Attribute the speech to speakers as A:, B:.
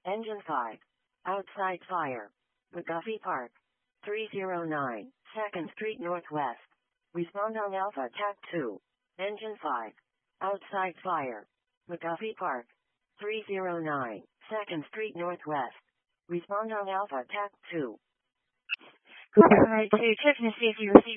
A: Engine 5. Outside fire. McGuffey Park. 309, 2nd Street Northwest. Respond on Alpha TAC 2. Engine 5. Outside fire. McGuffey Park. 309, 2nd Street Northwest. Respond on Alpha TAC 2.
B: Cooper Ride 2, check to see if you received